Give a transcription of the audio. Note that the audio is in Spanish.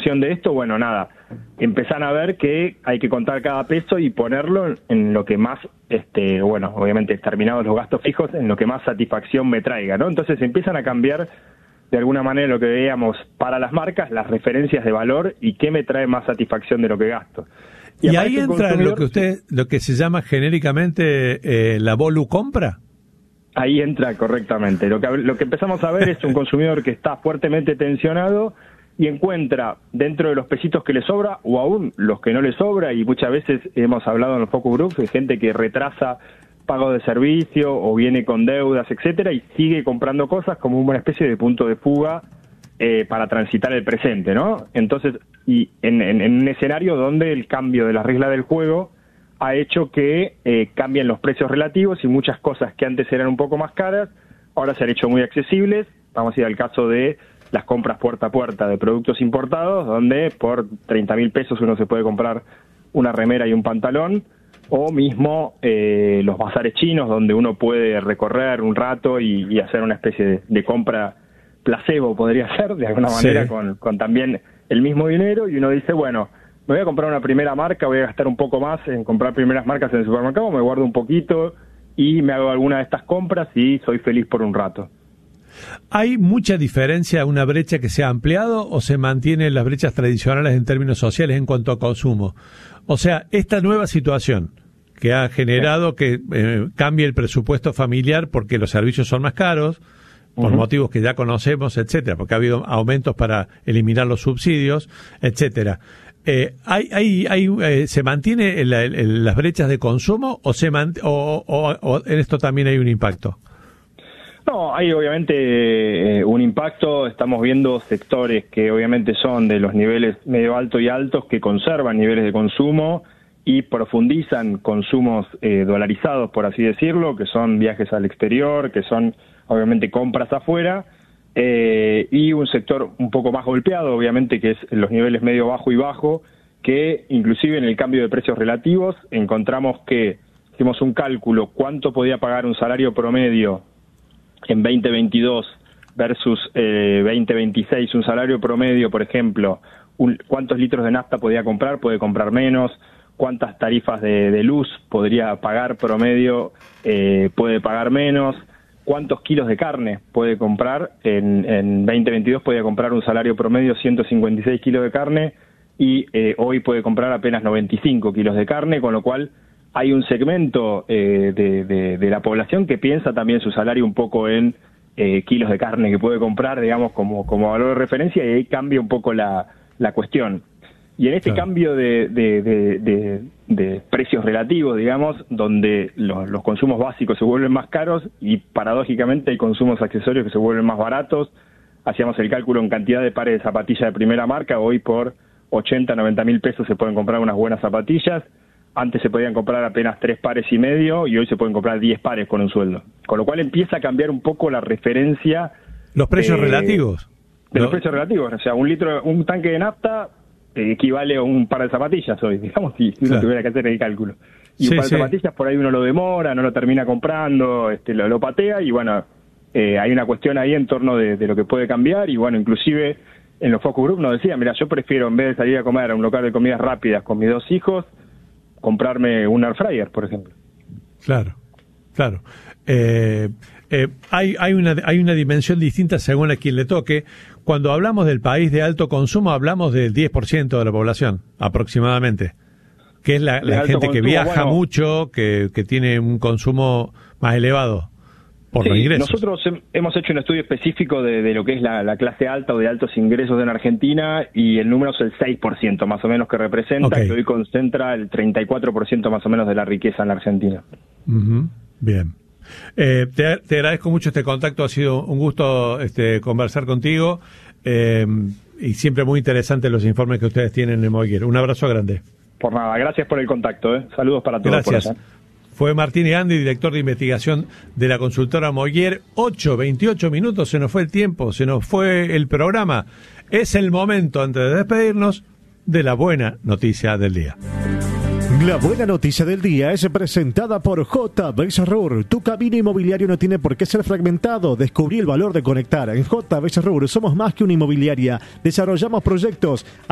percepción de esto, bueno, nada, empezán a ver que hay que contar cada peso y ponerlo en lo que más, bueno, obviamente terminados los gastos fijos, en lo que más satisfacción me traiga, ¿no? Entonces empiezan a cambiar de alguna manera lo que veíamos para las marcas, las referencias de valor y qué me trae más satisfacción de lo que gasto. Y ahí entra lo que se llama genéricamente la volucompra. Ahí entra correctamente. Lo que empezamos a ver es un consumidor que está fuertemente tensionado y encuentra dentro de los pesitos que le sobra, o aún los que no le sobra, y muchas veces hemos hablado en los focus groups de gente que retrasa pago de servicio o viene con deudas, etcétera, y sigue comprando cosas como una especie de punto de fuga para transitar el presente, ¿no? Entonces, y en un escenario donde el cambio de las reglas del juego ha hecho que cambien los precios relativos y muchas cosas que antes eran un poco más caras, ahora se han hecho muy accesibles. Vamos a ir al caso de las compras puerta a puerta de productos importados, donde por 30.000 pesos uno se puede comprar una remera y un pantalón, o mismo los bazares chinos, donde uno puede recorrer un rato y hacer una especie de compra placebo, podría ser, de alguna manera, con también el mismo dinero, y uno dice, bueno, me voy a comprar una primera marca, voy a gastar un poco más en comprar primeras marcas en el supermercado, me guardo un poquito y me hago alguna de estas compras y soy feliz por un rato. ¿Hay mucha diferencia, una brecha que se ha ampliado o se mantienen las brechas tradicionales en términos sociales en cuanto a consumo? O sea, esta nueva situación que ha generado que cambie el presupuesto familiar porque los servicios son más caros, por motivos que ya conocemos, etcétera, porque ha habido aumentos para eliminar los subsidios, etcétera. ¿Se mantiene las brechas de consumo o en esto también hay un impacto? No, hay obviamente un impacto. Estamos viendo sectores que obviamente son de los niveles medio alto y altos que conservan niveles de consumo y profundizan consumos dolarizados, por así decirlo, que son viajes al exterior, que son obviamente compras afuera, y un sector un poco más golpeado, obviamente, que es los niveles medio bajo y bajo, que inclusive en el cambio de precios relativos encontramos que hicimos un cálculo cuánto podía pagar un salario promedio en 2022 versus 2026, un salario promedio, por ejemplo, cuántos litros de nafta podía comprar, puede comprar menos, cuántas tarifas de luz podría pagar promedio, puede pagar menos, cuántos kilos de carne puede comprar. En 2022 podía comprar un salario promedio 156 kilos de carne y hoy puede comprar apenas 95 kilos de carne, con lo cual hay un segmento de la población que piensa también su salario un poco en kilos de carne que puede comprar, digamos, como valor de referencia, y ahí cambia un poco la cuestión. Y en este cambio de precios relativos, digamos, donde los consumos básicos se vuelven más caros y paradójicamente hay consumos accesorios que se vuelven más baratos, hacíamos el cálculo en cantidad de pares de zapatillas de primera marca, hoy por 80, 90 mil pesos se pueden comprar unas buenas zapatillas. Antes se podían comprar apenas 3 pares y medio y hoy se pueden comprar 10 pares con un sueldo. Con lo cual empieza a cambiar un poco la referencia. Los precios relativos. Los precios relativos. O sea, un tanque de nafta equivale a un par de zapatillas hoy, digamos, si uno tuviera que hacer el cálculo. Y un par de zapatillas por ahí uno lo demora, no lo termina comprando, lo patea y bueno, hay una cuestión ahí en torno de lo que puede cambiar y bueno, inclusive en los focus group nos decían, mira, yo prefiero en vez de salir a comer a un local de comidas rápidas con mis 2 hijos, comprarme un air fryer, por ejemplo. Claro. Hay una dimensión distinta según a quien le toque. Cuando hablamos del país de alto consumo, hablamos del 10% de la población, aproximadamente, que es la gente consumo, que viaja mucho, que tiene un consumo más elevado por los ingresos. Nosotros hemos hecho un estudio específico de lo que es la clase alta o de altos ingresos en Argentina y el número es el 6% más o menos que representa, que hoy concentra el 34% más o menos de la riqueza en la Argentina. Bien. Te agradezco mucho este contacto, ha sido un gusto conversar contigo y siempre muy interesantes los informes que ustedes tienen en Moguer. Un abrazo grande. Por nada, gracias por el contacto. Saludos para todos. Gracias. Fue Martín Gandhi, director de investigación de la consultora Moguer. 8:28 minutos, se nos fue el tiempo, se nos fue el programa. Es el momento, antes de despedirnos, de la buena noticia del día. La buena noticia del día es presentada por JB Sarrur. Tu camino inmobiliario no tiene por qué ser fragmentado. Descubrí el valor de conectar. En JB Sarrur somos más que una inmobiliaria. Desarrollamos proyectos